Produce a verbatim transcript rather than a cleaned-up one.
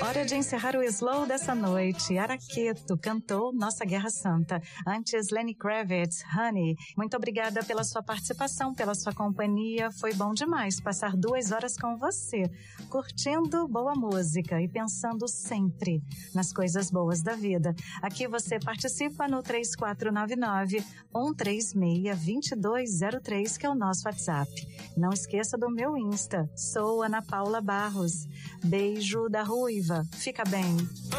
Hora de encerrar o Slow dessa noite. Araqueto cantou Nossa Guerra Santa. Antes, Lenny Kravitz, Honey. Muito obrigada pela sua participação, pela sua companhia. Foi bom demais passar duas horas com você, curtindo boa música e pensando sempre nas coisas boas da vida. Aqui você participa no três quatro nove nove, um três seis, dois dois zero três, que é o nosso WhatsApp. Não esqueça do meu Insta. Sou Ana Paula Barros. Beijo da Ruiva. Fica bem.